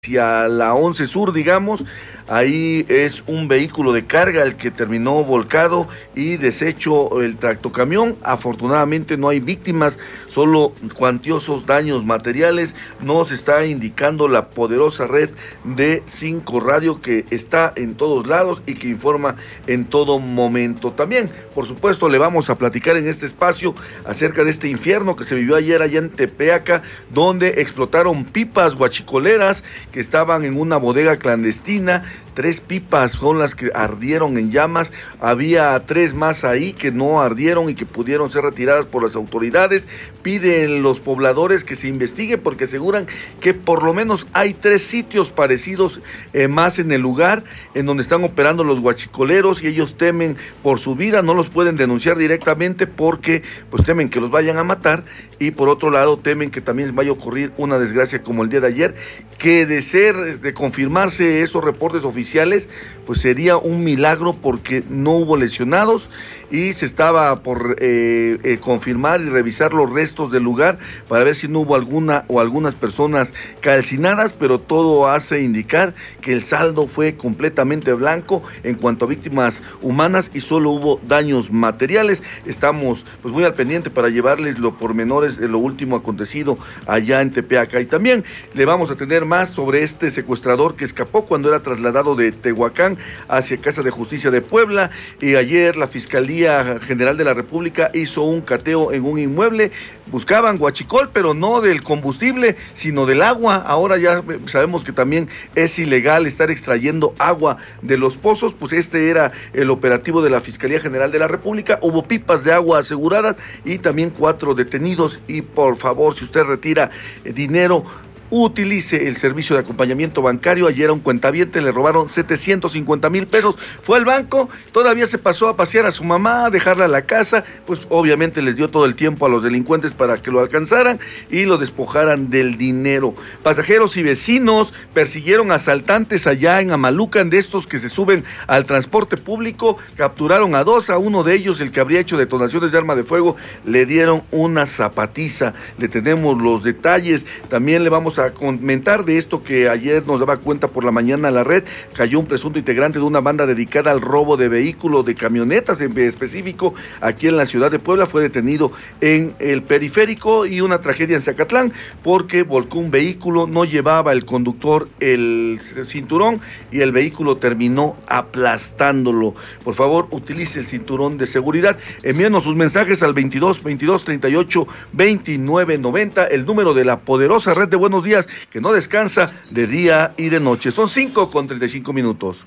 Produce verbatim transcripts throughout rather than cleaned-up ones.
hacia la once Sur, digamos. Ahí es un vehículo de carga el que terminó volcado y deshecho el tractocamión. Afortunadamente no hay víctimas, solo cuantiosos daños materiales. Nos está indicando la poderosa red de cinco Radio que está en todos lados y que informa en todo momento. También, por supuesto, le vamos a platicar en este espacio acerca de este infierno que se vivió ayer allá en Tepeaca, donde explotaron pipas guachicoleras que estaban en una bodega clandestina. Tres pipas son las que ardieron en llamas. Había tres más ahí que no ardieron y que pudieron ser retiradas por las autoridades. Piden los pobladores que se investigue porque aseguran que por lo menos hay tres sitios parecidos eh, más en el lugar en donde están operando los guachicoleros y ellos temen por su vida. No los pueden denunciar directamente porque pues temen que los vayan a matar, y por otro lado temen que también vaya a ocurrir una desgracia como el día de ayer, que de ser, de confirmarse estos reportes oficiales, pues sería un milagro porque no hubo lesionados y se estaba por eh, eh, confirmar y revisar los restos del lugar para ver si no hubo alguna o algunas personas calcinadas, pero todo hace indicar que el saldo fue completamente blanco en cuanto a víctimas humanas y solo hubo daños materiales. Estamos pues muy al pendiente para llevarles los pormenores de lo último acontecido allá en Tepeaca, y también le vamos a tener más sobre este secuestrador que escapó cuando era trasladado de Tehuacán hacia Casa de Justicia de Puebla. Y ayer la Fiscalía General de la República hizo un cateo en un inmueble. Buscaban guachicol, pero no del combustible, sino del agua. Ahora ya sabemos que también es ilegal estar extrayendo agua de los pozos, pues este era el operativo de la Fiscalía General de la República. Hubo pipas de agua aseguradas y también cuatro detenidos. Y por favor, si usted retira eh, dinero, utilice el servicio de acompañamiento bancario. Ayer a un cuentaviente le robaron setecientos cincuenta mil pesos. Fue al banco, todavía se pasó a pasear a su mamá, a dejarla a la casa, pues obviamente les dio todo el tiempo a los delincuentes para que lo alcanzaran y lo despojaran del dinero. Pasajeros y vecinos persiguieron asaltantes allá en Amalucan, de estos que se suben al transporte público. Capturaron a dos, a uno de ellos, el que habría hecho detonaciones de arma de fuego, le dieron una zapatiza. Le tenemos los detalles. También le vamos a a comentar de esto que ayer nos daba cuenta por la mañana la red. Cayó un presunto integrante de una banda dedicada al robo de vehículos, de camionetas en específico, aquí en la ciudad de Puebla. Fue detenido en el periférico, y una tragedia en Zacatlán porque volcó un vehículo, no llevaba el conductor el cinturón y el vehículo terminó aplastándolo. Por favor, utilice el cinturón de seguridad. Envíenos sus mensajes al veintidós, veintidós, treinta y ocho, veintinueve, noventa, el número de la poderosa red de Buenos Días, que no descansa de día y de noche. Son cinco con treinta y cinco minutos.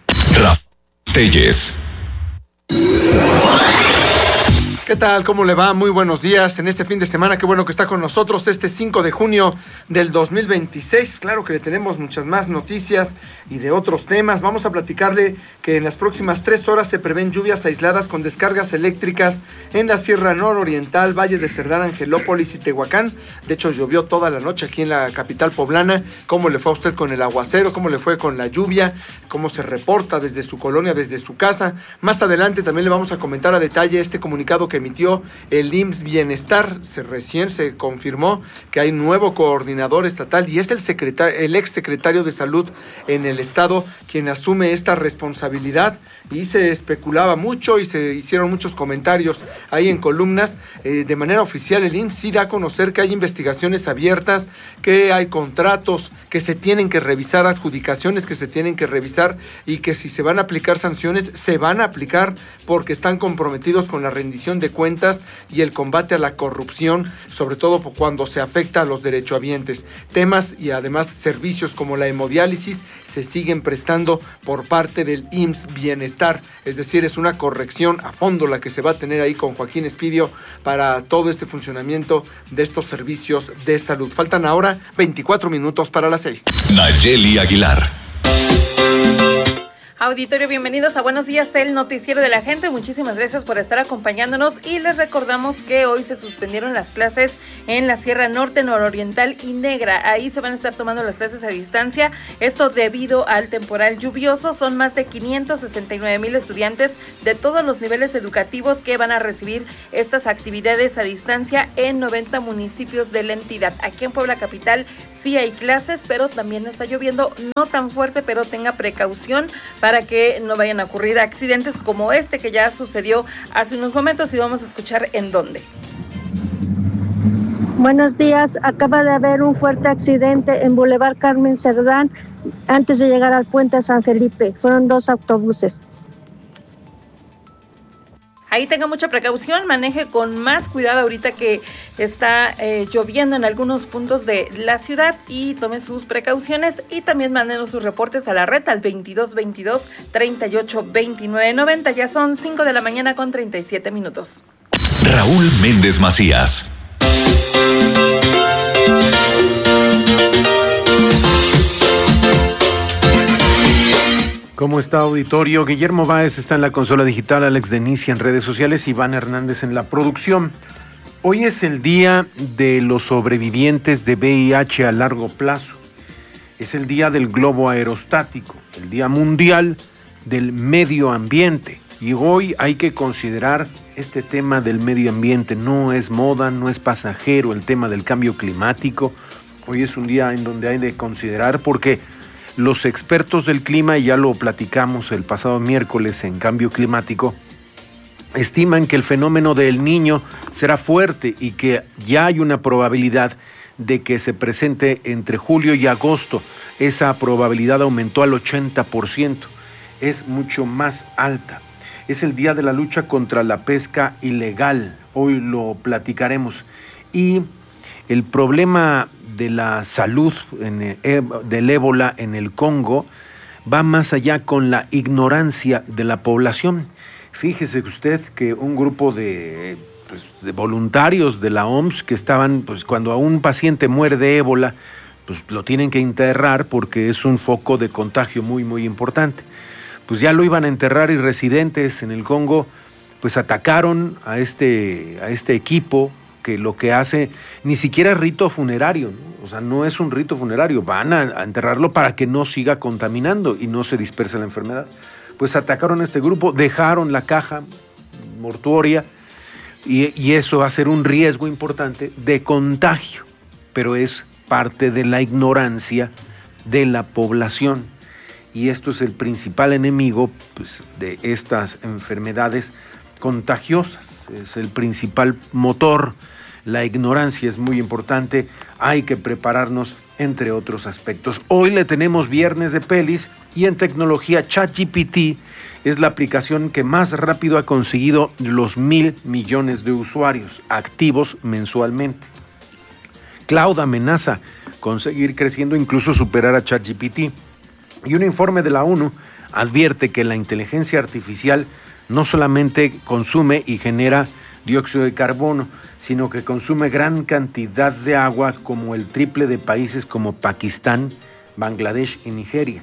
Telles. ¿Qué tal? ¿Cómo le va? Muy buenos días en este fin de semana. Qué bueno que está con nosotros este cinco de junio del dos mil veintiséis. Claro que le tenemos muchas más noticias y de otros temas. Vamos a platicarle que en las próximas tres horas se prevén lluvias aisladas con descargas eléctricas en la Sierra Nororiental, Valle de Cerdán, Angelópolis y Tehuacán. De hecho, llovió toda la noche aquí en la capital poblana. ¿Cómo le fue a usted con el aguacero? ¿Cómo le fue con la lluvia? ¿Cómo se reporta desde su colonia, desde su casa? Más adelante también le vamos a comentar a detalle este comunicado que que emitió el I M S S Bienestar. Se recién se confirmó que hay nuevo coordinador estatal y es el secretario, el ex secretario de Salud en el estado quien asume esta responsabilidad, y se especulaba mucho y se hicieron muchos comentarios ahí en columnas. Eh, de manera oficial el I M S S sí da a conocer que hay investigaciones abiertas, que hay contratos que se tienen que revisar, adjudicaciones que se tienen que revisar, y que si se van a aplicar sanciones, se van a aplicar porque están comprometidos con la rendición de cuentas y el combate a la corrupción, sobre todo cuando se afecta a los derechohabientes. Temas y además servicios como la hemodiálisis se siguen prestando por parte del I M S S Bienestar, es decir, es una corrección a fondo la que se va a tener ahí con Joaquín Espidio para todo este funcionamiento de estos servicios de salud. Faltan ahora veinticuatro minutos para las seis. Nayeli Aguilar. Auditorio, bienvenidos a Buenos Días, el noticiero de la gente. Muchísimas gracias por estar acompañándonos y les recordamos que hoy se suspendieron las clases en la Sierra Norte, Nororiental y Negra. Ahí se van a estar tomando las clases a distancia, esto debido al temporal lluvioso. Son más de quinientos sesenta y nueve mil estudiantes de todos los niveles educativos que van a recibir estas actividades a distancia en noventa municipios de la entidad. Aquí en Puebla Capital sí hay clases, pero también está lloviendo, no tan fuerte, pero tenga precaución para que no vayan a ocurrir accidentes como este que ya sucedió hace unos momentos y vamos a escuchar en dónde. Buenos días, acaba de haber un fuerte accidente en Boulevard Carmen Cerdán antes de llegar al puente San Felipe. Fueron dos autobuses. Ahí tenga mucha precaución, maneje con más cuidado ahorita que está eh, lloviendo en algunos puntos de la ciudad y tome sus precauciones y también mándenos sus reportes a la red al veintidós veintidós treinta y ocho veintinueve noventa. Ya son cinco de la mañana con treinta y siete minutos. Raúl Méndez Macías. ¿Cómo está, auditorio? Guillermo Báez está en la consola digital, Alex Denicia en redes sociales, Iván Hernández en la producción. Hoy es el día de los sobrevivientes de V I H a largo plazo. Es el día del globo aerostático, el día mundial del medio ambiente. Y hoy hay que considerar este tema del medio ambiente. No es moda, no es pasajero el tema del cambio climático. Hoy es un día en donde hay de considerar porque los expertos del clima, y ya lo platicamos el pasado miércoles en Cambio Climático, estiman que el fenómeno del Niño será fuerte y que ya hay una probabilidad de que se presente entre julio y agosto. Esa probabilidad aumentó al ochenta por ciento. Es mucho más alta. Es el día de la lucha contra la pesca ilegal. Hoy lo platicaremos. Y el problema de la salud en, eh, del ébola en el Congo va más allá con la ignorancia de la población. Fíjese usted que un grupo de, pues, de voluntarios de la O M S que estaban, pues cuando a un paciente muere de ébola, pues lo tienen que enterrar porque es un foco de contagio muy, muy importante. Pues ya lo iban a enterrar y residentes en el Congo, pues atacaron a este, a este equipo que lo que hace ni siquiera es rito funerario, ¿no? O sea, no es un rito funerario, van a, a enterrarlo para que no siga contaminando y no se disperse la enfermedad. Pues atacaron a este grupo, dejaron la caja mortuoria y, y eso va a ser un riesgo importante de contagio, pero es parte de la ignorancia de la población y esto es el principal enemigo, pues, de estas enfermedades contagiosas, es el principal motor. La ignorancia es muy importante, hay que prepararnos entre otros aspectos. Hoy le tenemos viernes de pelis y en tecnología ChatGPT es la aplicación que más rápido ha conseguido los mil millones de usuarios activos mensualmente. Cloud amenaza con seguir creciendo, incluso superar a ChatGPT. Y un informe de la ONU advierte que la inteligencia artificial no solamente consume y genera dióxido de carbono, sino que consume gran cantidad de agua, como el triple de países como Pakistán, Bangladesh y Nigeria,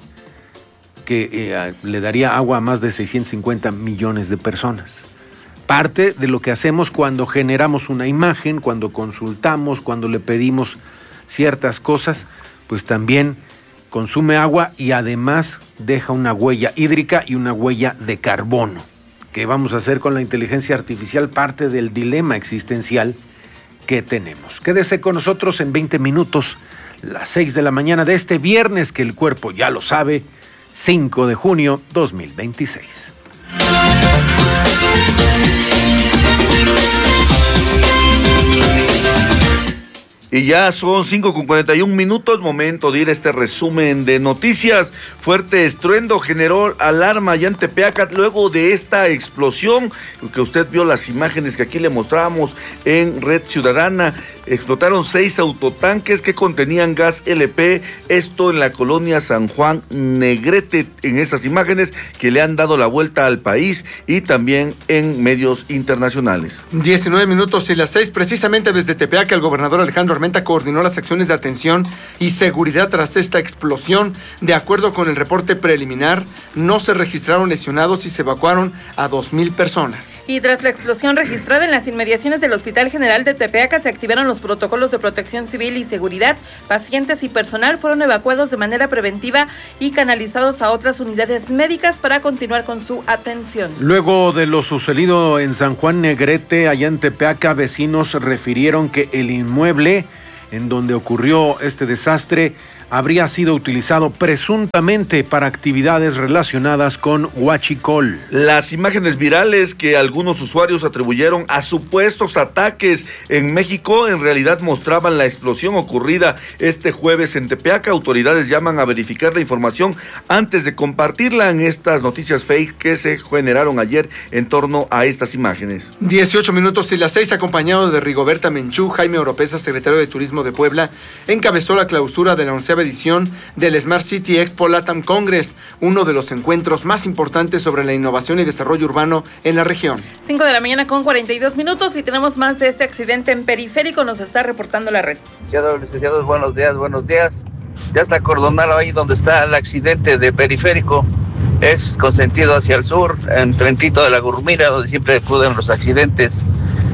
que eh, le daría agua a más de seiscientos cincuenta millones de personas. Parte de lo que hacemos cuando generamos una imagen, cuando consultamos, cuando le pedimos ciertas cosas, pues también consume agua y además deja una huella hídrica y una huella de carbono. ¿Qué vamos a hacer con la inteligencia artificial? Parte del dilema existencial que tenemos. Quédese con nosotros en veinte minutos, las seis de la mañana de este viernes, que el cuerpo ya lo sabe, cinco de junio dos mil veintiséis. Y ya son cinco con cuarenta y un minutos, momento de ir a este resumen de noticias. Fuerte estruendo generó alarma allá en Tepeaca luego de esta explosión, que usted vio las imágenes que aquí le mostrábamos en Red Ciudadana. explotaron seis autotanques que contenían gas L P, esto en la colonia San Juan Negrete, en esas imágenes que le han dado la vuelta al país y también en medios internacionales. diecinueve minutos y las seis, precisamente desde Tepeaca, el gobernador Alejandro Armenta coordinó las acciones de atención y seguridad tras esta explosión. De acuerdo con el reporte preliminar, no se registraron lesionados y se evacuaron a dos mil personas. Y tras la explosión registrada en las inmediaciones del Hospital General de Tepeaca, se activaron los protocolos de protección civil y seguridad. Pacientes y personal fueron evacuados de manera preventiva y canalizados a otras unidades médicas para continuar con su atención. Luego de lo sucedido en San Juan Negrete, allá en Tepeaca, vecinos refirieron que el inmueble en donde ocurrió este desastre habría sido utilizado presuntamente para actividades relacionadas con huachicol. Las imágenes virales que algunos usuarios atribuyeron a supuestos ataques en México en realidad mostraban la explosión ocurrida este jueves en Tepeaca. Autoridades llaman a verificar la información antes de compartirla en estas noticias fake que se generaron ayer en torno a estas imágenes. dieciocho minutos y las seis, acompañado de Rigoberta Menchú, Jaime Oropesa, secretario de Turismo de Puebla, encabezó la clausura de la onceava edición del Smart City Expo Latam Congress, uno de los encuentros más importantes sobre la innovación y desarrollo urbano en la región. cinco de la mañana con cuarenta y dos minutos y tenemos más de este accidente en Periférico, nos está reportando la red. Licenciados, licenciados, buenos días, buenos días. Ya está acordonado ahí donde está el accidente de Periférico. Es con sentido hacia el sur, enfrentito de la Gurmira, donde siempre acuden los accidentes.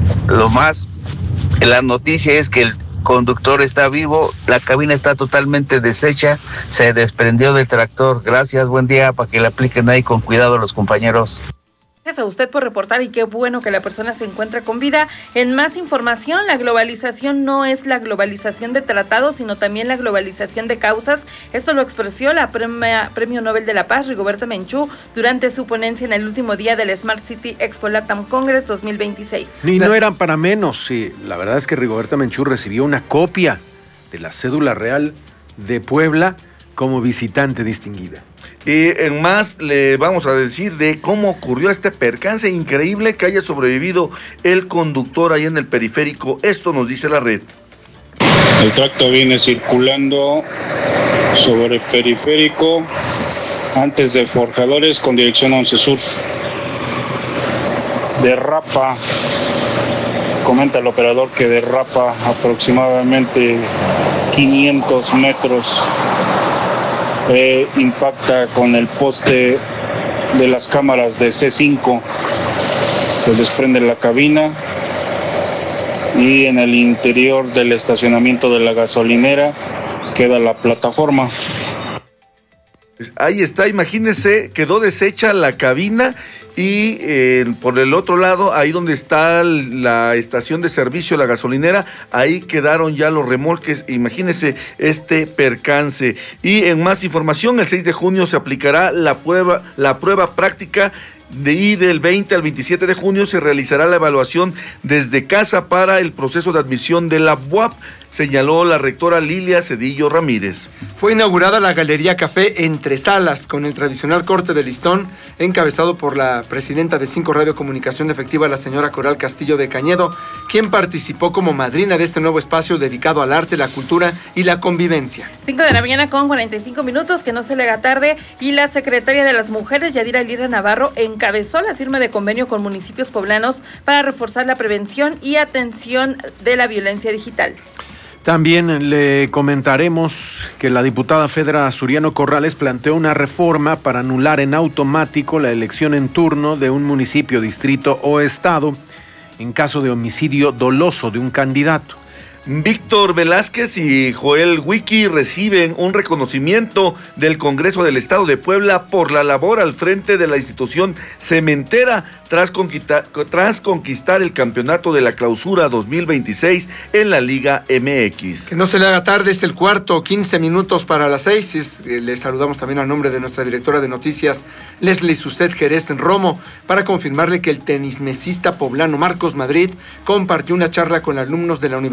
Lo más, la noticia es que el conductor está vivo, la cabina está totalmente deshecha, se desprendió del tractor. Gracias, buen día, para que le apliquen ahí con cuidado los compañeros. Gracias a usted por reportar y qué bueno que la persona se encuentra con vida. En más información, la globalización no es la globalización de tratados, sino también la globalización de causas. Esto lo expresó la premia, Premio Nobel de la Paz, Rigoberta Menchú, durante su ponencia en el último día del Smart City Expo Latam Congress dos mil veintiséis. Y no eran para menos, sí. La verdad es que Rigoberta Menchú recibió una copia de la cédula real de Puebla como visitante distinguida. Y en más le vamos a decir de cómo ocurrió este percance increíble que haya sobrevivido el conductor ahí en el Periférico. Esto nos dice la red. El tracto viene circulando sobre Periférico antes de Forjadores con dirección once Sur. Derrapa, comenta el operador que derrapa aproximadamente quinientos metros. Eh, impacta con el poste de las cámaras de C cinco, se desprende la cabina y en el interior del estacionamiento de la gasolinera queda la plataforma. Ahí está, imagínense, quedó deshecha la cabina y eh, por el otro lado, ahí donde está la estación de servicio, la gasolinera, ahí quedaron ya los remolques. Imagínense este percance. Y en más información, el seis de junio se aplicará la prueba, la prueba práctica de y del veinte al veintisiete de junio se realizará la evaluación desde casa para el proceso de admisión de la B U A P, señaló la rectora Lilia Cedillo Ramírez. Fue inaugurada la Galería Café Entre Salas con el tradicional corte de listón, encabezado por la presidenta de Cinco Radio Comunicación Efectiva, la señora Coral Castillo de Cañedo, quien participó como madrina de este nuevo espacio dedicado al arte, la cultura y la convivencia. cinco de la mañana con cuarenta y cinco minutos, que no se le haga tarde, y la secretaria de las Mujeres, Yadira Lira Navarro, encabezó la firma de convenio con municipios poblanos para reforzar la prevención y atención de la violencia digital. También le comentaremos que la diputada Fedra Suriano Corrales planteó una reforma para anular en automático la elección en turno de un municipio, distrito o estado en caso de homicidio doloso de un candidato. Víctor Velázquez y Joel Wiki reciben un reconocimiento del Congreso del Estado de Puebla por la labor al frente de la institución cementera tras conquistar, tras conquistar el campeonato de la clausura dos mil veintiséis en la Liga M X. Que no se le haga tarde, es el cuarto, quince minutos para las seis. Es, eh, le saludamos también a nombre de nuestra directora de noticias, Leslie Suset Jerez Romo, para confirmarle que el tenismesista poblano Marcos Madrid compartió una charla con alumnos de la Universidad del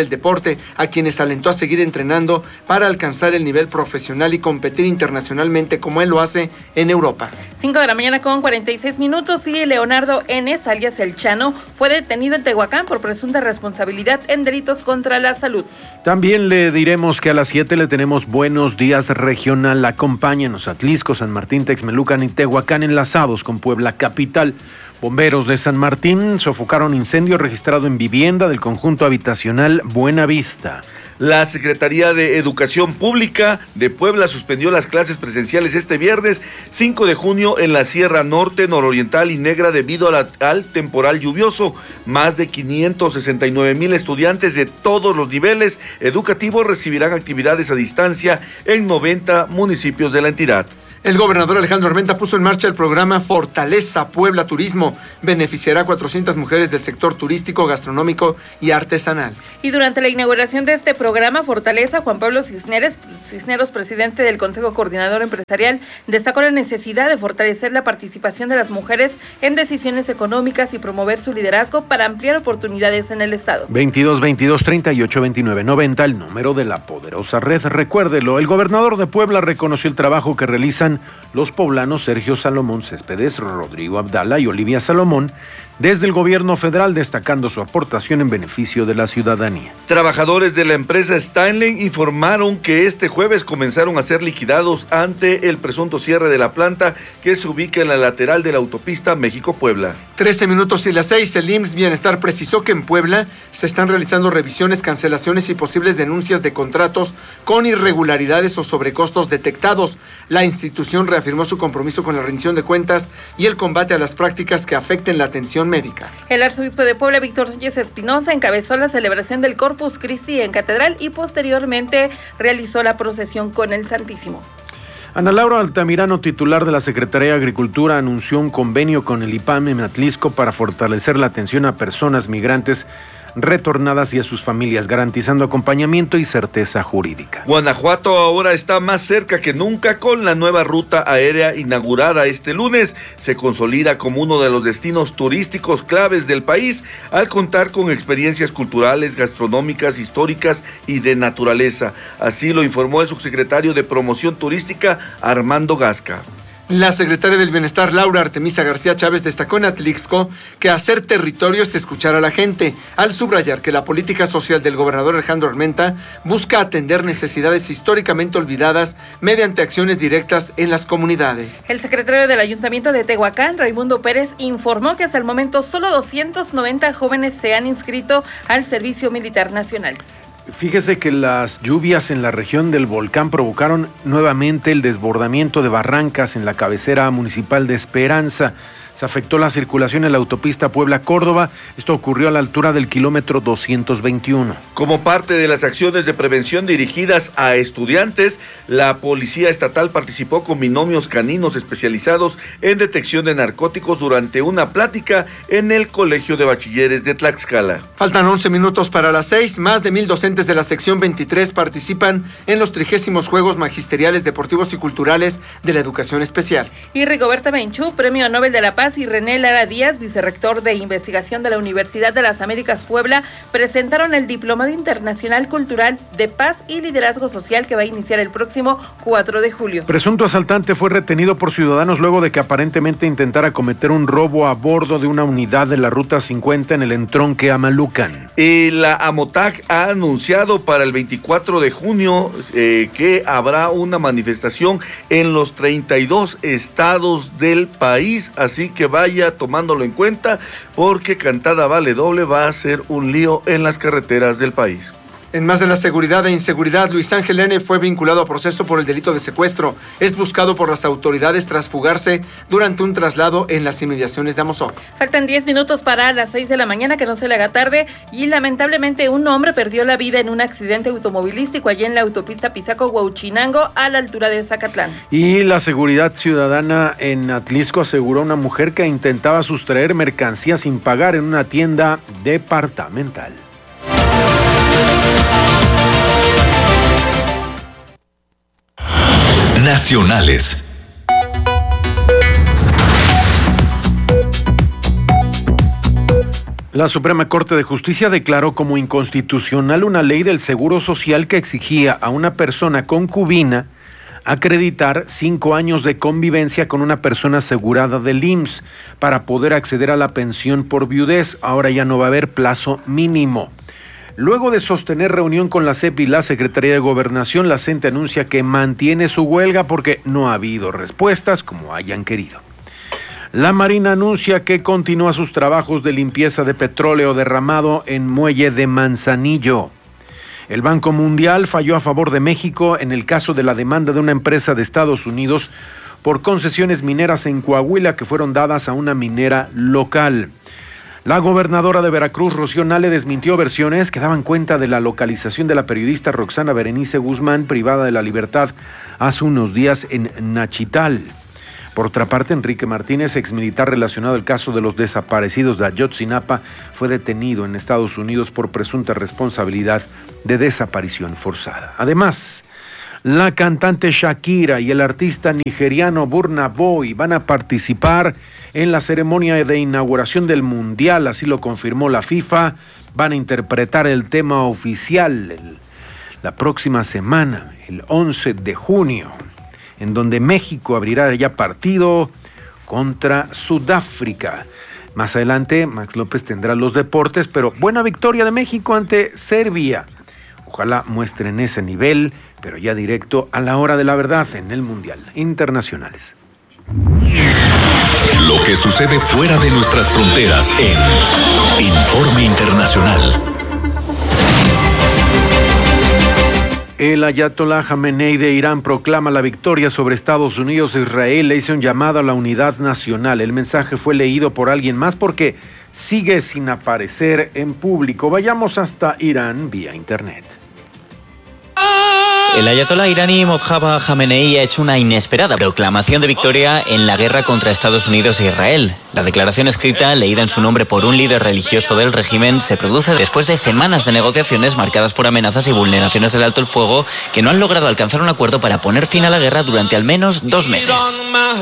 del deporte, a quienes alentó a seguir entrenando para alcanzar el nivel profesional y competir internacionalmente como él lo hace en Europa. cinco de la mañana con cuarenta y seis minutos y Leonardo Enes, alias El Chano, fue detenido en Tehuacán por presunta responsabilidad en delitos contra la salud. También le diremos que a las siete le tenemos Buenos Días Regional. Acompáñanos a Atlisco, San Martín, Texmelucan y Tehuacán enlazados con Puebla capital. Bomberos de San Martín sofocaron incendio registrado en vivienda del conjunto habitacional Buena Vista. La Secretaría de Educación Pública de Puebla suspendió las clases presenciales este viernes cinco de junio en la Sierra Norte, Nororiental y Negra debido a la, al temporal lluvioso. Más de quinientos sesenta y nueve mil estudiantes de todos los niveles educativos recibirán actividades a distancia en noventa municipios de la entidad. El gobernador Alejandro Armenta puso en marcha el programa Fortaleza Puebla Turismo. Beneficiará a cuatrocientas mujeres del sector turístico, gastronómico y artesanal. Y durante la inauguración de este programa Fortaleza, Juan Pablo Cisneros, Cisneros, presidente del Consejo Coordinador Empresarial, destacó la necesidad de fortalecer la participación de las mujeres en decisiones económicas y promover su liderazgo para ampliar oportunidades en el Estado. veintidós veintidós treinta y ocho veintinueve noventa, el número de la poderosa red. Recuérdelo, el gobernador de Puebla reconoció el trabajo que realizan los poblanos Sergio Salomón Céspedes, Rodrigo Abdala y Olivia Salomón desde el gobierno federal, destacando su aportación en beneficio de la ciudadanía. Trabajadores de la empresa Stanley informaron que este jueves comenzaron a ser liquidados ante el presunto cierre de la planta que se ubica en la lateral de la autopista México-Puebla. trece minutos y las seis, el I M S S Bienestar precisó que en Puebla se están realizando revisiones, cancelaciones y posibles denuncias de contratos con irregularidades o sobrecostos detectados. La institución reafirmó su compromiso con la rendición de cuentas y el combate a las prácticas que afecten la atención médica. El arzobispo de Puebla, Víctor Sánchez Espinosa, encabezó la celebración del Corpus Christi en Catedral y posteriormente realizó la procesión con el Santísimo. Ana Laura Altamirano, titular de la Secretaría de Agricultura, anunció un convenio con el I P A M en Atlisco para fortalecer la atención a personas migrantes retornadas y a sus familias, garantizando acompañamiento y certeza jurídica. Guanajuato ahora está más cerca que nunca con la nueva ruta aérea inaugurada este lunes. Se consolida como uno de los destinos turísticos claves del país al contar con experiencias culturales, gastronómicas, históricas y de naturaleza. Así lo informó el subsecretario de Promoción Turística, Armando Gasca. La secretaria del Bienestar, Laura Artemisa García Chávez, destacó en Atlixco que hacer territorio es escuchar a la gente, al subrayar que la política social del gobernador Alejandro Armenta busca atender necesidades históricamente olvidadas mediante acciones directas en las comunidades. El secretario del Ayuntamiento de Tehuacán, Raimundo Pérez, informó que hasta el momento solo doscientos noventa jóvenes se han inscrito al Servicio Militar Nacional. Fíjese que las lluvias en la región del volcán provocaron nuevamente el desbordamiento de barrancas en la cabecera municipal de Esperanza. Se afectó la circulación en la autopista Puebla-Córdoba. Esto ocurrió a la altura del kilómetro doscientos veintiuno. Como parte de las acciones de prevención dirigidas a estudiantes, la Policía Estatal participó con binomios caninos especializados en detección de narcóticos durante una plática en el Colegio de Bachilleres de Tlaxcala. Faltan once minutos para las seis. Más de mil docentes de la sección veintitrés participan en los trigésimos Juegos Magisteriales Deportivos y Culturales de la Educación Especial. Y Rigoberta Menchú, Premio Nobel de la Paz, y René Lara Díaz, vicerrector de investigación de la Universidad de las Américas Puebla, presentaron el Diplomado Internacional Cultural de Paz y Liderazgo Social que va a iniciar el próximo cuatro de julio. Presunto asaltante fue retenido por ciudadanos luego de que aparentemente intentara cometer un robo a bordo de una unidad de la Ruta cincuenta en el entronque Amalucan. Y la AMOTAC ha anunciado para el veinticuatro de junio eh, que habrá una manifestación en los treinta y dos estados del país, así que vaya tomándolo en cuenta porque cantada vale doble, va a ser un lío en las carreteras del país. En más de la seguridad e inseguridad, Luis Ángel N. fue vinculado a proceso por el delito de secuestro. Es buscado por las autoridades tras fugarse durante un traslado en las inmediaciones de Amozoc. Faltan diez minutos para las seis de la mañana, que no se le haga tarde, y lamentablemente un hombre perdió la vida en un accidente automovilístico allí en la autopista Pisaco-Huauchinango a la altura de Zacatlán. Y la seguridad ciudadana en Atlisco aseguró a una mujer que intentaba sustraer mercancía sin pagar en una tienda departamental. Nacionales. La Suprema Corte de Justicia declaró como inconstitucional una ley del Seguro Social que exigía a una persona concubina acreditar cinco años de convivencia con una persona asegurada del I M S S para poder acceder a la pensión por viudez. Ahora ya no va a haber plazo mínimo. Luego de sostener reunión con la C E P y la Secretaría de Gobernación, la C E N T E anuncia que mantiene su huelga porque no ha habido respuestas como hayan querido. La Marina anuncia que continúa sus trabajos de limpieza de petróleo derramado en muelle de Manzanillo. El Banco Mundial falló a favor de México en el caso de la demanda de una empresa de Estados Unidos por concesiones mineras en Coahuila que fueron dadas a una minera local. La gobernadora de Veracruz, Rocío Nale, desmintió versiones que daban cuenta de la localización de la periodista Roxana Berenice Guzmán, privada de la libertad hace unos días en Nachital. Por otra parte, Enrique Martínez, exmilitar relacionado al caso de los desaparecidos de Ayotzinapa, fue detenido en Estados Unidos por presunta responsabilidad de desaparición forzada. Además, la cantante Shakira y el artista nigeriano Burna Boy van a participar en la ceremonia de inauguración del Mundial, así lo confirmó la FIFA. Van a interpretar el tema oficial el, la próxima semana, el once de junio. En donde México abrirá ya partido contra Sudáfrica. Más adelante, Max López tendrá los deportes, pero buena victoria de México ante Serbia. Ojalá muestren ese nivel, pero ya directo a la hora de la verdad en el Mundial. Internacionales. Lo que sucede fuera de nuestras fronteras en Informe Internacional. El ayatolá Jamenei de Irán proclama la victoria sobre Estados Unidos e Israel. Le hizo un llamado a la unidad nacional. El mensaje fue leído por alguien más porque sigue sin aparecer en público. Vayamos hasta Irán vía internet. El ayatolá iraní Mojtaba Jamenei ha hecho una inesperada proclamación de victoria en la guerra contra Estados Unidos e Israel. La declaración escrita, leída en su nombre por un líder religioso del régimen, se produce después de semanas de negociaciones marcadas por amenazas y vulneraciones del alto el fuego que no han logrado alcanzar un acuerdo para poner fin a la guerra durante al menos dos meses.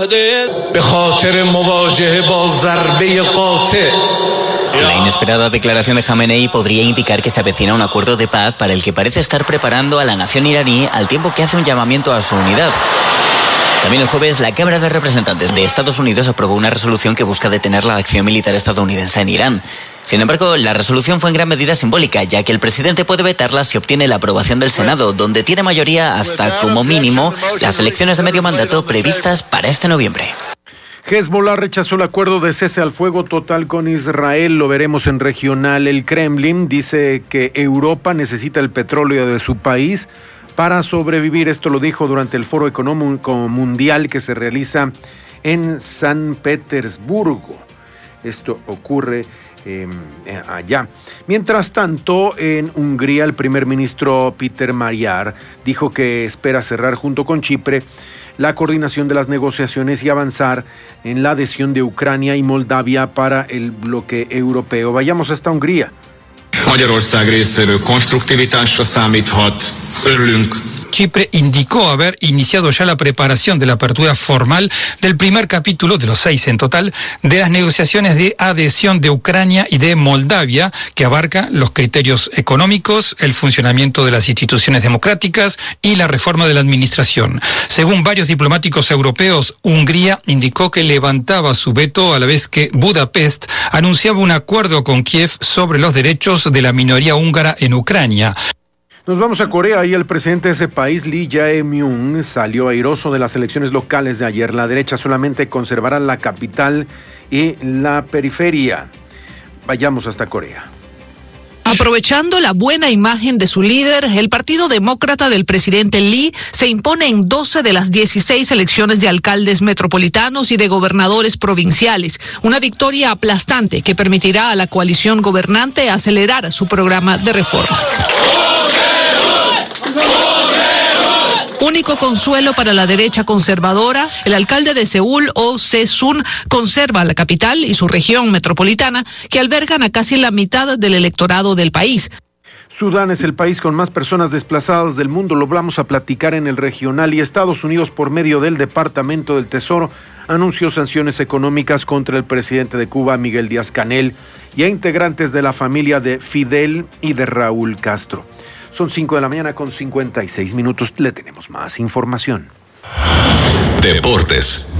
La inesperada declaración de Jamenei podría indicar que se avecina un acuerdo de paz para el que parece estar preparando a la nación iraní al tiempo que hace un llamamiento a su unidad. También el jueves, la Cámara de Representantes de Estados Unidos aprobó una resolución que busca detener la acción militar estadounidense en Irán. Sin embargo, la resolución fue en gran medida simbólica, ya que el presidente puede vetarla si obtiene la aprobación del Senado, donde tiene mayoría hasta, como mínimo, las elecciones de medio mandato previstas para este noviembre. Hezbollah rechazó el acuerdo de cese al fuego total con Israel, lo veremos en regional. El Kremlin dice que Europa necesita el petróleo de su país para sobrevivir. Esto lo dijo durante el Foro Económico Mundial que se realiza en San Petersburgo. Esto ocurre eh, allá. Mientras tanto, en Hungría, el primer ministro Peter Magyar dijo que espera cerrar junto con Chipre la coordinación de las negociaciones y avanzar en la adhesión de Ucrania y Moldavia para el bloque europeo. Vayamos hasta Hungría. Magyarország részéről konstruktivitásra számíthat. Örülünk. Chipre indicó haber iniciado ya la preparación de la apertura formal del primer capítulo, de los seis en total, de las negociaciones de adhesión de Ucrania y de Moldavia, que abarca los criterios económicos, el funcionamiento de las instituciones democráticas y la reforma de la administración. Según varios diplomáticos europeos, Hungría indicó que levantaba su veto a la vez que Budapest anunciaba un acuerdo con Kiev sobre los derechos de la minoría húngara en Ucrania. Nos vamos a Corea y el presidente de ese país, Lee Jae-myung, salió airoso de las elecciones locales de ayer. La derecha solamente conservará la capital y la periferia. Vayamos hasta Corea. Aprovechando la buena imagen de su líder, el Partido Demócrata del presidente Lee se impone en doce de las dieciséis elecciones de alcaldes metropolitanos y de gobernadores provinciales. Una victoria aplastante que permitirá a la coalición gobernante acelerar su programa de reformas. Único consuelo para la derecha conservadora, el alcalde de Seúl, Oh Se-sun, conserva la capital y su región metropolitana, que albergan a casi la mitad del electorado del país. Sudán es el país con más personas desplazadas del mundo, lo vamos a platicar en el regional, y Estados Unidos, por medio del Departamento del Tesoro, anunció sanciones económicas contra el presidente de Cuba, Miguel Díaz-Canel, y a integrantes de la familia de Fidel y de Raúl Castro. Son cinco de la mañana con cincuenta y seis minutos. Le tenemos más información. Deportes.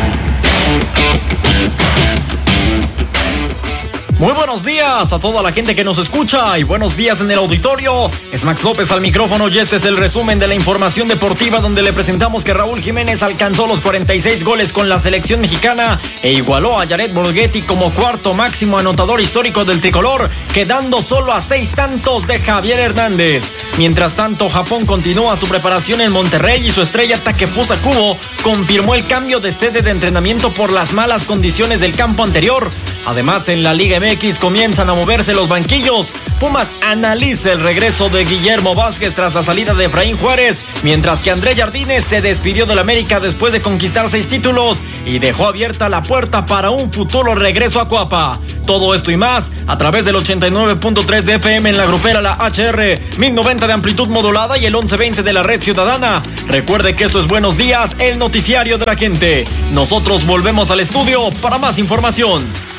Muy buenos días a toda la gente que nos escucha y buenos días en el auditorio. Es Max López al micrófono y este es el resumen de la información deportiva, donde le presentamos que Raúl Jiménez alcanzó los cuarenta y seis goles con la selección mexicana e igualó a Jared Borghetti como cuarto máximo anotador histórico del tricolor, quedando solo a seis tantos de Javier Hernández. Mientras tanto, Japón continúa su preparación en Monterrey y su estrella Takefusa Kubo confirmó el cambio de sede de entrenamiento por las malas condiciones del campo anterior. Además, en la Liga M X comienzan a moverse los banquillos. Pumas analiza el regreso de Guillermo Vázquez tras la salida de Efraín Juárez, mientras que André Jardines se despidió del América después de conquistar seis títulos y dejó abierta la puerta para un futuro regreso a Cuapa. Todo esto y más a través del ochenta y nueve punto tres de F M en la grupera La H R, mil noventa de amplitud modulada y el once veinte de la red ciudadana. Recuerde que esto es Buenos Días, el noticiario de la gente. Nosotros volvemos al estudio para más información.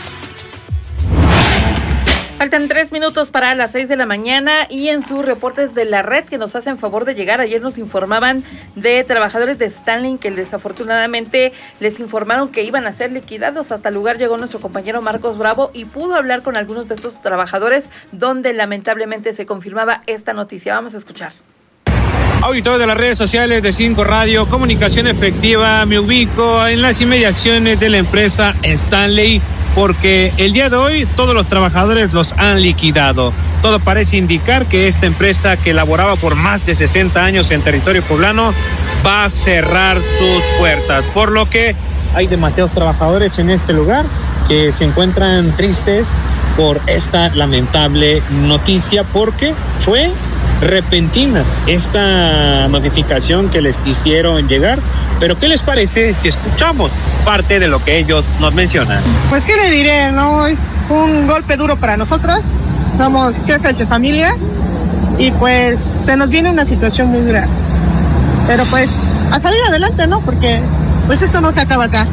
Faltan tres minutos para las seis de la mañana y en sus reportes de la red que nos hacen favor de llegar, ayer nos informaban de trabajadores de Stanley que desafortunadamente les informaron que iban a ser liquidados. Hasta el lugar llegó nuestro compañero Marcos Bravo y pudo hablar con algunos de estos trabajadores donde lamentablemente se confirmaba esta noticia. Vamos a escuchar. Auditores de las redes sociales de Cinco Radio, Comunicación Efectiva, me ubico en las inmediaciones de la empresa Stanley, porque el día de hoy todos los trabajadores los han liquidado. Todo parece indicar que esta empresa, que laboraba por más de sesenta años en territorio poblano, va a cerrar sus puertas, por lo que hay demasiados trabajadores en este lugar que se encuentran tristes por esta lamentable noticia, porque fue repentina esta notificación que les hicieron llegar. Pero ¿qué les parece si escuchamos parte de lo que ellos nos mencionan? Pues qué le diré, ¿no? Es un golpe duro para nosotros, somos jefes de familia y pues se nos viene una situación muy dura, pero pues a salir adelante, ¿no? Porque pues esto no se acaba acá,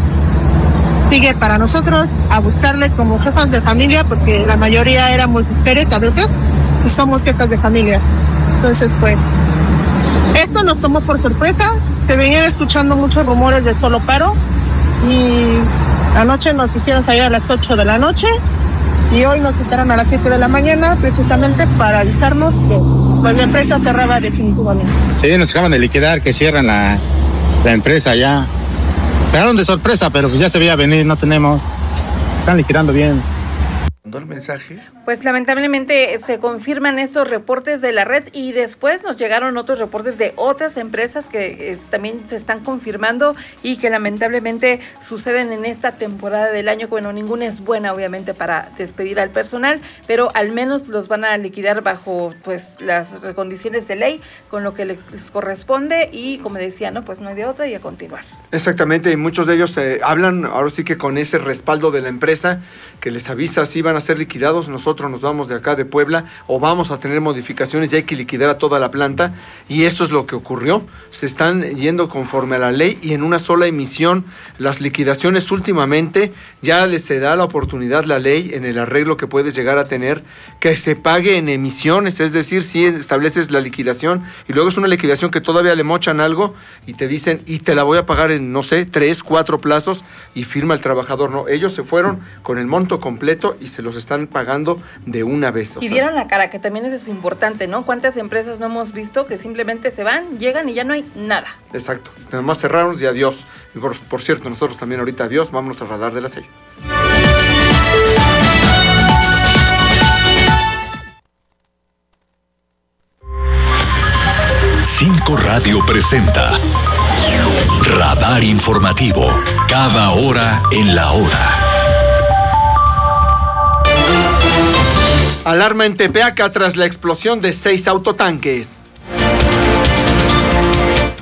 sigue para nosotros a buscarle como jefas de familia, porque la mayoría éramos mujeres a veces y somos jefas de familia. Entonces, pues, esto nos tomó por sorpresa. Se venían escuchando muchos rumores de solo paro y anoche nos hicieron salir a las ocho de la noche y hoy nos citaron a las siete de la mañana precisamente para avisarnos que pues, la empresa cerraba definitivamente. Sí, nos acaban de liquidar, que cierran la, la empresa ya. Se agarraron de sorpresa, pero pues ya se veía venir, no tenemos. Están liquidando bien. El mensaje. Pues lamentablemente se confirman estos reportes de la red y después nos llegaron otros reportes de otras empresas que eh, también se están confirmando y que lamentablemente suceden en esta temporada del año. Bueno, ninguna es buena obviamente para despedir al personal, pero al menos los van a liquidar bajo pues las condiciones de ley, con lo que les corresponde y como decía, no, pues no hay de otra y a continuar. Exactamente, y muchos de ellos eh, hablan ahora sí que con ese respaldo de la empresa que les avisa si van a ser liquidados. Nosotros nos vamos de acá de Puebla o vamos a tener modificaciones y hay que liquidar a toda la planta, y esto es lo que ocurrió. Se están yendo conforme a la ley y en una sola emisión. Las liquidaciones últimamente ya les se da la oportunidad la ley en el arreglo que puedes llegar a tener que se pague en emisiones, es decir, si estableces la liquidación y luego es una liquidación que todavía le mochan algo y te dicen y te la voy a pagar en no sé, tres, cuatro plazos y firma el trabajador. No, ellos se fueron con el monto completo y se los están pagando de una vez. Y dieron la cara, que también eso es importante, ¿no? ¿Cuántas empresas no hemos visto que simplemente se van, llegan y ya no hay nada? Exacto, nada más cerraron y adiós. Y por, por cierto, nosotros también ahorita adiós, vámonos al radar de las seis. Cinco Radio presenta Radar Informativo, cada hora en la hora. Alarma en Tepeaca tras la explosión de seis autotanques.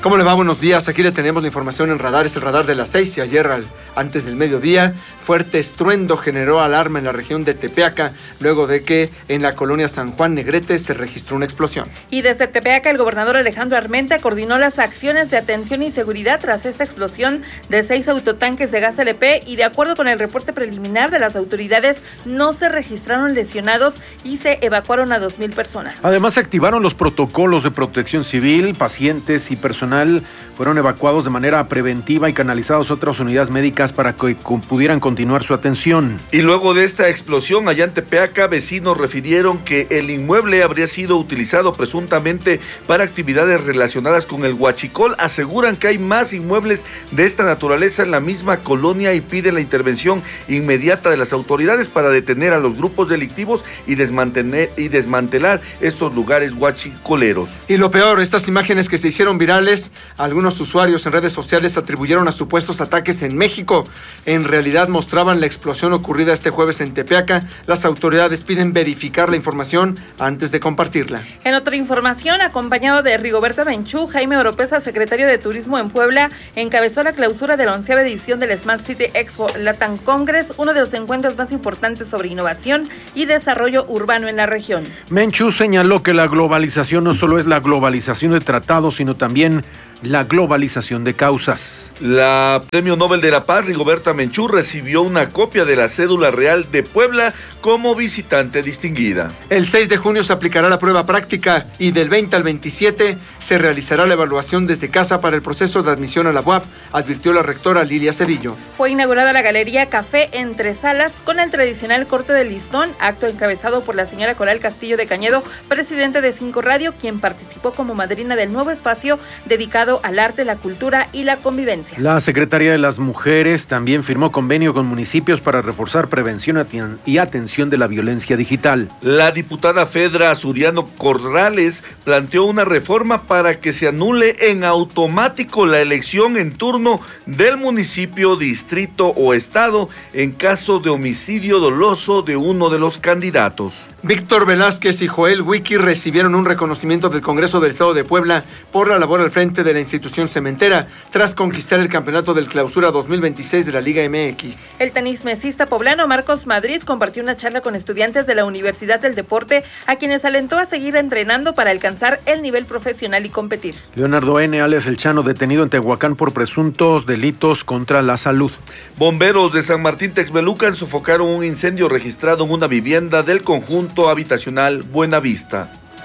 ¿Cómo le va? Buenos días. Aquí le tenemos la información en radar. Es el radar de las seis y ayer al, antes del mediodía, fuerte estruendo generó alarma en la región de Tepeaca luego de que en la colonia San Juan Negrete se registró una explosión. Y desde Tepeaca el gobernador Alejandro Armenta coordinó las acciones de atención y seguridad tras esta explosión de seis autotanques de gas L P y de acuerdo con el reporte preliminar de las autoridades no se registraron lesionados y se evacuaron a dos mil personas. Además se activaron los protocolos de protección civil, pacientes y personal fueron evacuados de manera preventiva y canalizados a otras unidades médicas para que pudieran continuar su atención. Y luego de esta explosión allá en Tepeaca, vecinos refirieron que el inmueble habría sido utilizado presuntamente para actividades relacionadas con el huachicol. Aseguran que hay más inmuebles de esta naturaleza en la misma colonia y piden la intervención inmediata de las autoridades para detener a los grupos delictivos y desmantener y desmantelar estos lugares huachicoleros. Y lo peor, estas imágenes que se hicieron virales, algunos usuarios en redes sociales atribuyeron a supuestos ataques en México. En realidad mostraban la explosión ocurrida este jueves en Tepeaca. Las autoridades piden verificar la información antes de compartirla. En otra información, acompañado de Rigoberta Menchú, Jaime Oropesa, secretario de Turismo en Puebla, encabezó la clausura de la onceava edición del Smart City Expo Latam Congress, uno de los encuentros más importantes sobre innovación y desarrollo urbano en la región. Menchú señaló que la globalización no solo es la globalización de tratados, sino también la globalización de causas. La Premio Nobel de la Paz, Rigoberta Menchú, recibió una copia de la cédula real de Puebla como visitante distinguida. El seis de junio se aplicará la prueba práctica y del veinte al veintisiete se realizará la evaluación desde casa para el proceso de admisión a la U A P, advirtió la rectora Lilia Sevillo. Fue inaugurada la Galería Café Entre Salas con el tradicional corte del listón, acto encabezado por la señora Coral Castillo de Cañedo, presidente de Cinco Radio, quien participó como madrina del nuevo espacio dedicado al arte, la cultura y la convivencia. La Secretaría de las Mujeres también firmó convenio con municipios para reforzar prevención y atención de la violencia digital. La diputada Fedra Suriano Corrales planteó una reforma para que se anule en automático la elección en turno del municipio, distrito o estado en caso de homicidio doloso de uno de los candidatos. Víctor Velázquez y Joel Wiki recibieron un reconocimiento del Congreso del Estado de Puebla por la labor al frente de la institución cementera tras conquistar el campeonato del Clausura dos mil veintiséis de la Liga M X. El tenismesista poblano Marcos Madrid compartió una charla con estudiantes de la Universidad del Deporte, a quienes alentó a seguir entrenando para alcanzar el nivel profesional y competir. Leonardo N., alias El Chano, detenido en Tehuacán por presuntos delitos contra la salud. Bomberos de San Martín Texmelucan sofocaron un incendio registrado en una vivienda del conjunto habitacional Buenavista.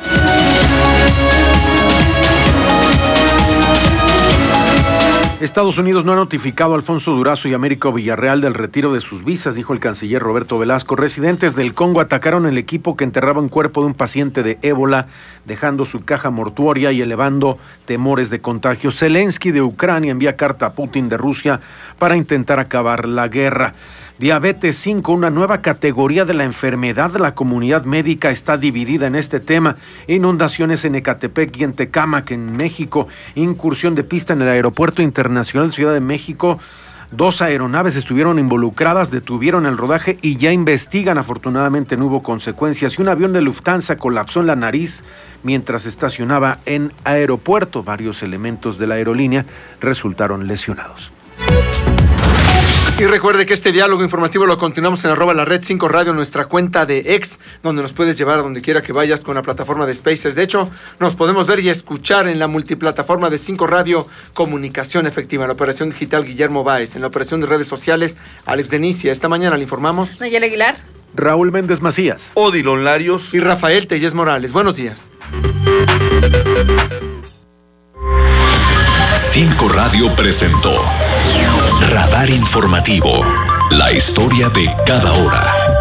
Estados Unidos no ha notificado a Alfonso Durazo y Américo Villarreal del retiro de sus visas, dijo el canciller Roberto Velasco. Residentes del Congo atacaron el equipo que enterraba un cuerpo de un paciente de ébola, dejando su caja mortuoria y elevando temores de contagio. Zelensky de Ucrania envía carta a Putin de Rusia para intentar acabar la guerra. Diabetes cinco, una nueva categoría de la enfermedad. La comunidad médica está dividida en este tema. Inundaciones en Ecatepec y en Tecámac, en México. Incursión de pista en el Aeropuerto Internacional Ciudad de México. Dos aeronaves estuvieron involucradas, detuvieron el rodaje y ya investigan. Afortunadamente no hubo consecuencias. Y un avión de Lufthansa colapsó en la nariz mientras estacionaba en aeropuerto. Varios elementos de la aerolínea resultaron lesionados. Y recuerde que este diálogo informativo lo continuamos en arroba la red cinco radio, nuestra cuenta de ex, donde nos puedes llevar a donde quiera que vayas con la plataforma de Spacers. De hecho, nos podemos ver y escuchar en la multiplataforma de cinco radio, Comunicación Efectiva, en la operación digital Guillermo Báez, en la operación de redes sociales Alex Denicia. Esta mañana le informamos Nayeli Aguilar, Raúl Méndez Macías, Odilon Larios y Rafael Tellez Morales. Buenos días. cinco Radio presentó Radar Informativo, la historia de cada hora.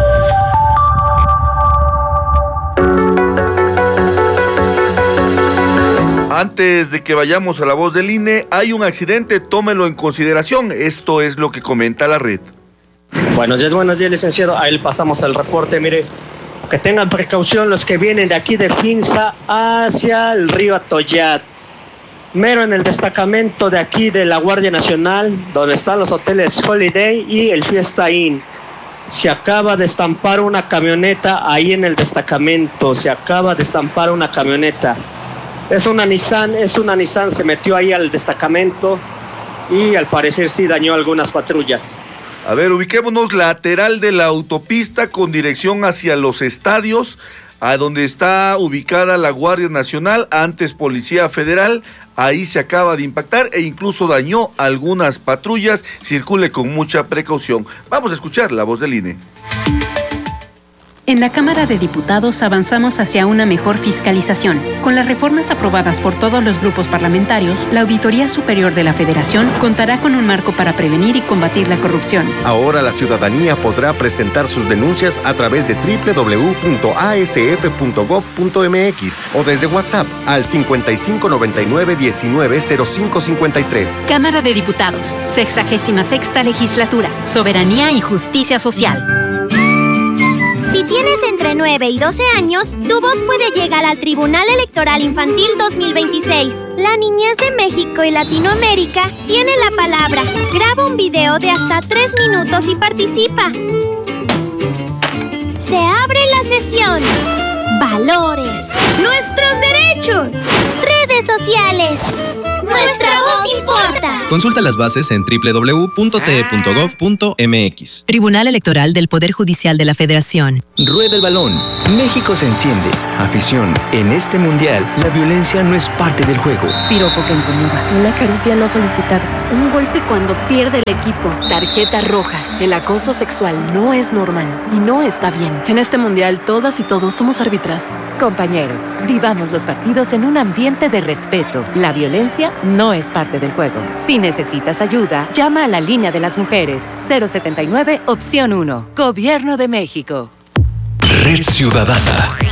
Antes de que vayamos a la voz del I N E, hay un accidente, tómelo en consideración. Esto es lo que comenta la red. Buenos días, buenos días, licenciado. Ahí le pasamos el reporte. Mire, que tengan precaución los que vienen de aquí de Finza hacia el río Atoyat. Mero en el destacamento de aquí de la Guardia Nacional, donde están los hoteles Holiday y el Fiesta Inn. Se acaba de estampar una camioneta ahí en el destacamento, se acaba de estampar una camioneta. Es una Nissan, es una Nissan, se metió ahí al destacamento y al parecer sí dañó algunas patrullas. A ver, ubiquémonos lateral de la autopista con dirección hacia los estadios, a donde está ubicada la Guardia Nacional, antes Policía Federal. Ahí se acaba de impactar e incluso dañó algunas patrullas. Circule con mucha precaución. Vamos a escuchar la voz del I N E. En la Cámara de Diputados avanzamos hacia una mejor fiscalización. Con las reformas aprobadas por todos los grupos parlamentarios, la Auditoría Superior de la Federación contará con un marco para prevenir y combatir la corrupción. Ahora la ciudadanía podrá presentar sus denuncias a través de doble u doble u doble u punto a s f punto gob punto m x o desde WhatsApp al cincuenta y cinco noventa y nueve diecinueve cero cinco cincuenta y tres. Cámara de Diputados, sexagésima sexta legislatura, soberanía y justicia social. Si tienes entre nueve y doce años, tu voz puede llegar al Tribunal Electoral Infantil dos mil veintiséis. La niñez de México y Latinoamérica tiene la palabra. Graba un video de hasta tres minutos y participa. Se abre la sesión. Valores. Nuestros derechos. Redes sociales. Nuestra voz importa. Consulta las bases en doble u doble u doble u punto t e punto gob punto m x. Tribunal Electoral del Poder Judicial de la Federación. Rueda el balón. México se enciende. Afición. En este mundial, la violencia no es parte del juego. Piropo que incomoda. Una caricia no solicitada. Un golpe cuando pierde el equipo. Tarjeta roja. El acoso sexual no es normal y no está bien. En este mundial, todas y todos somos árbitras. Compañeros, vivamos los partidos en un ambiente de respeto. La violencia no es parte del juego. Si necesitas ayuda, llama a la línea de las mujeres. cero setenta y nueve, opción uno. Gobierno de México. Red Ciudadana.